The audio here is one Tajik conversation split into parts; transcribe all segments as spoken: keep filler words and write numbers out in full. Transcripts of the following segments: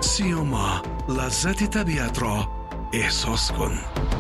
سیوما، لذت طبیعت را احساس کن.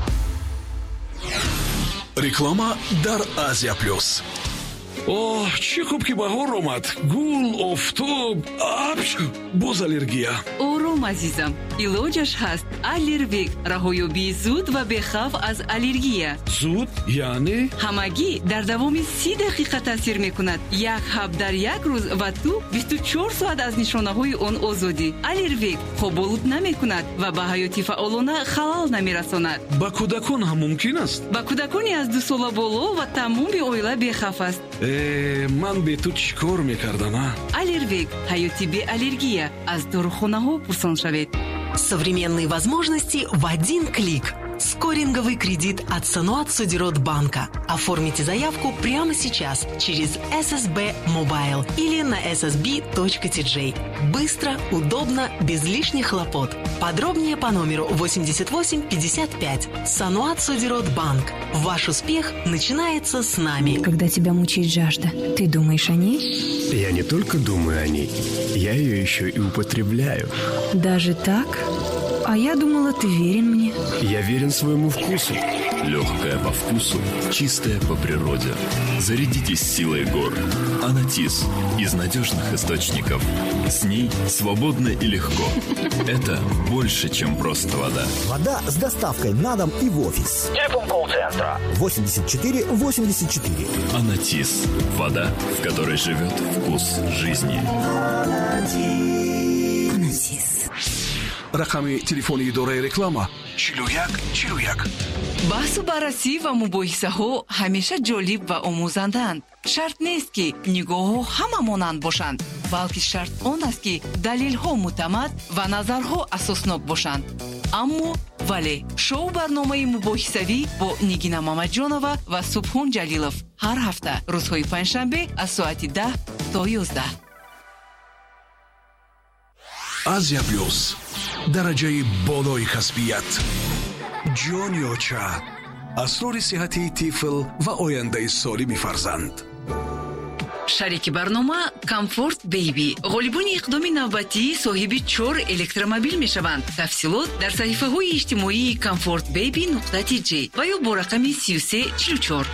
реклама дар Азия плюс. اوه چی خوب که بهار اومد. گل، آفتاب، ابر، باز الرژیا. آروم عزیزم، علاجش هست. الرویک، رهایابی زود و بخوف از الرژی. زود یعنی همگی در دوام سی دقیقه تاثیر میکند. یک حب در یک روز و تو بیست و چهار ساعت از نشانه های آن آزادی. الرویک خوابالود نمیکند و به حیاتی فعالانه خلل نمیرساند. با کودکان هم ممکن است. با کودکانی از دو سال بالا و تمام عائله بخوف است. من به تو چیکار میکردم؟ Аллервек. حیاتی به аллергия. از дорохонаҳо пурсон шавед. Современные возможности в один клик. Скоринговый кредит от Сануат Судирот банка. Оформите заявку прямо сейчас через эс эс би Mobile или на эс эс би точка ти джей. Быстро, удобно, без лишних хлопот. Подробнее по номеру восемьдесят восемь пятьдесят пять. Сануат Судирот банк. Ваш успех начинается с нами. Когда тебя мучает жажда, ты думаешь о ней? Я не только думаю о ней, я ее еще и употребляю. Даже так? А я думала, ты верен мне. Я верен своему вкусу. Легкая по вкусу, чистая по природе. Зарядитесь силой гор. Анатис из надежных источников. С ней свободно и легко. Это больше, чем просто вода. Вода с доставкой на дом и в офис. Телефон колл-центра восемьдесят четыре восемьдесят четыре. Анатис. Вода, в которой живет вкус жизни. Анатис. рақами телефони идораи реклама чилу як чилу як. баҳсу баррасӣ ва мубоҳисаҳо ҳамеша ҷолиб ва омӯзандаанд. шарт нест ки нигоҳҳо ҳама монанд бошанд, балки шарт он аст ки далелҳо муътамад ва назарҳо асоснок бошанд. аммо вале шоу барномаи мубоҳисавӣ бо нигина мамаҷонова ва субҳон ҷалилов ҳар ҳафта рӯзҳои панҷшанбе аз соати даҳ то ёздаҳ. Азия плюс. дараҷаи болои касбият. ҷонёча. асрори сиҳати тифл ва ояндаи солими фарзанд. шарики барнома Comfort Baby. ғолибони иқдоми навбатӣ соҳиби чор электромобил мешаванд. тафсилот дар саҳифаҳои иҷтимоии comfort baby нуқта ти ҷей ва ё бо рақами си ю се чилу чор.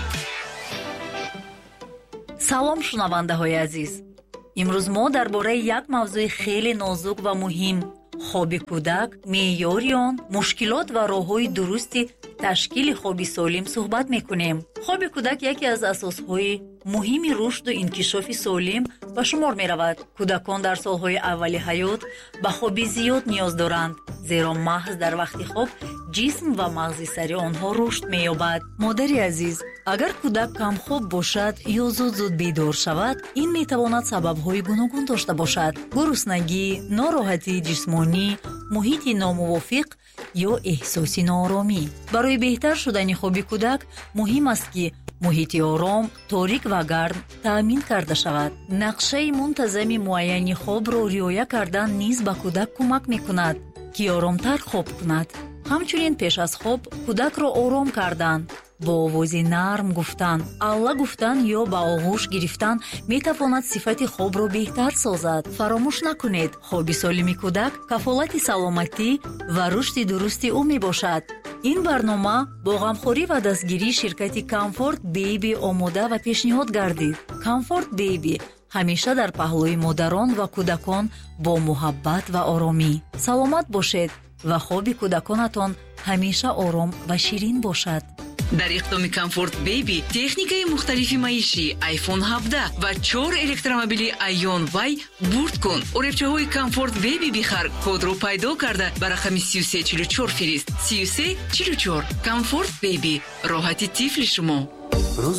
салом шунавандаҳои азиз. имрӯз мо дар бораи як мавзӯи хеле нозук ва муҳим, خواب کودک، معیار آن، مشکلات و راه‌های درستی تشکیل خواب سالم صحبت می‌کنیم. خواب کودک یکی از اساس‌های مهم رشد و انکشاف سالم به شمار می‌رود. کودکان در سال‌های اولی حیات به خواب زیاد نیاز دارند، زیرا محض در وقت خواب جسم و مغز سری آنها رشد می‌یابد. مادری عزیز، اگر کودک کم خواب باشد یا زود زود بیدار شود، این می‌تواند سبب‌های گوناگون داشته باشد: گرسنگی، ناراحتی جسمانی، محیط ناموافق یا احساس ناآرامی. برای بهتر شدن خواب کودک مهم است که محیط آرام، تاریک و گرم تأمین کرده شود. نقشه منتظم معین خواب را رعایت کردن نیز به کودک کمک می‌کند که آرامتر خواب کند. همچنین پیش از خواب کودک را آرام کردن، با آوازی نرم گفتن، الله گفتن یا با آغوش گرفتن میتواند صفت خواب را بهتر سازد. فراموش نکنید خواب سالم کودک کفالت سلامتی و رشد درستی او می باشد. این برنامه با غمخوری و دستگیری شرکت کامفورت بیبی آماده و پیشنهاد گردید. کامفورت بیبی همیشه در پهلوی مادران و کودکان با محبت و آرامی. سلامت باشید و خواب کودکانتان همیشه آرام و شیرین باشد. در اقدام Comfort Baby تکنیکای مختلفی معیشی آیفون هفده و چهار الکترومبیل ایون وای برد کن. اورفچه های Comfort Baby بخر، کد رو پیدا کرده بر رقم سی و سه چهل و چهار فرست. سی و سه چهل و چهار Comfort Baby، راحتی طفل شما.